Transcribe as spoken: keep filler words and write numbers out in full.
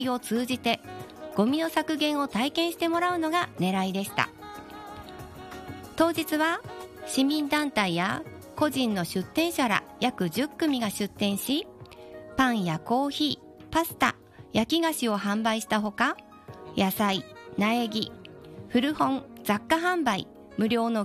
を通じてゴミの削減を体験してもらうのが狙いでした。当日は市民団体や個人の出店者ら約じゅっくみが出店し、パンやコーヒー、パスタ、焼き菓子を販売したほか、野菜、苗木、古本、雑貨販売、無料の